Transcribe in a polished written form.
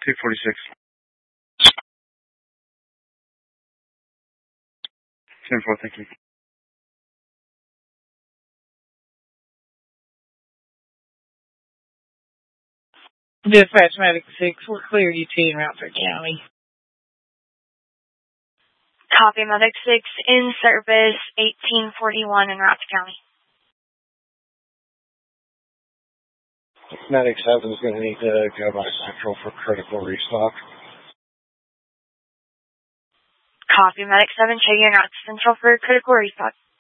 246. 10-4, thank you. Dispatch Medic 6, we're clear UT in Rockford County. Copy, Medic 6, in service, 1841 in Rockford County. Medic 7 is going to need to go by Central for critical restock. Copy, Medic 7, checking in Route Central for critical restock.